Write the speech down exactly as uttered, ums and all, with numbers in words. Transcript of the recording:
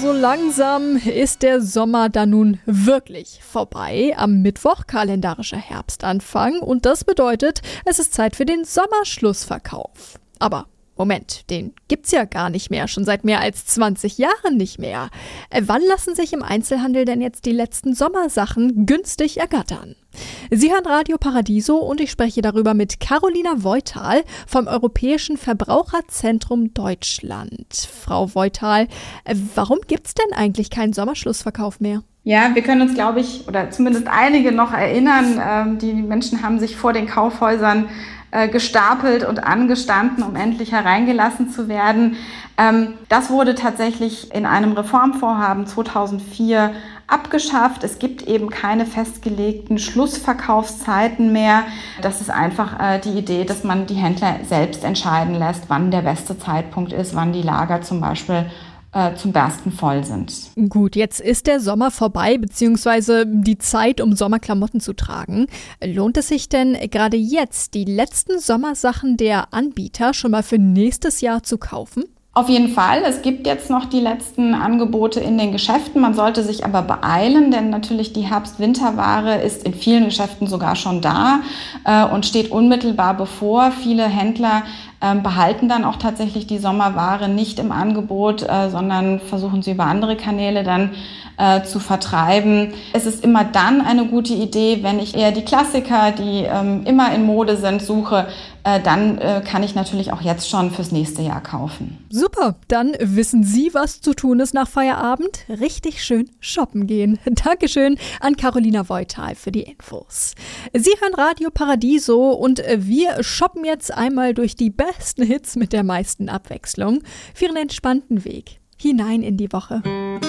so langsam ist der Sommer dann nun wirklich vorbei. Am Mittwoch kalendarischer Herbstanfang und das bedeutet, es ist Zeit für den Sommerschlussverkauf. Aber Moment, den gibt's ja gar nicht mehr, schon seit mehr als zwanzig Jahren nicht mehr. Äh, wann lassen sich im Einzelhandel denn jetzt die letzten Sommersachen günstig ergattern? Sie hören Radio Paradiso und ich spreche darüber mit Carolina Voital vom Europäischen Verbraucherzentrum Deutschland. Frau Voital, äh, warum gibt's denn eigentlich keinen Sommerschlussverkauf mehr? Ja, wir können uns, glaube ich, oder zumindest einige noch erinnern, ähm, die Menschen haben sich vor den Kaufhäusern äh, gestapelt und angestanden, um endlich hereingelassen zu werden. Ähm, das wurde tatsächlich in einem Reformvorhaben zweitausendvier abgeschafft. Es gibt eben keine festgelegten Schlussverkaufszeiten mehr. Das ist einfach äh, die Idee, dass man die Händler selbst entscheiden lässt, wann der beste Zeitpunkt ist, wann die Lager zum Beispiel zum Bersten voll sind. Gut, jetzt ist der Sommer vorbei, beziehungsweise die Zeit, um Sommerklamotten zu tragen. Lohnt es sich denn gerade jetzt, die letzten Sommersachen der Anbieter schon mal für nächstes Jahr zu kaufen? Auf jeden Fall. Es gibt jetzt noch die letzten Angebote in den Geschäften. Man sollte sich aber beeilen, denn natürlich die Herbst-Winterware ist in vielen Geschäften sogar schon da äh, und steht unmittelbar bevor. Viele Händler äh, behalten dann auch tatsächlich die Sommerware nicht im Angebot, äh, sondern versuchen sie über andere Kanäle dann äh, zu vertreiben. Es ist immer dann eine gute Idee, wenn ich eher die Klassiker, die ähm, immer in Mode sind, suche, äh, dann äh, kann ich natürlich auch jetzt schon fürs nächste Jahr kaufen. Super, dann wissen Sie, was zu tun ist nach Feierabend. Richtig schön shoppen gehen. Dankeschön an Carolina Voital für die Infos. Sie hören Radio Paradiso und wir shoppen jetzt einmal durch die besten Hits mit der meisten Abwechslung für einen entspannten Weg hinein in die Woche.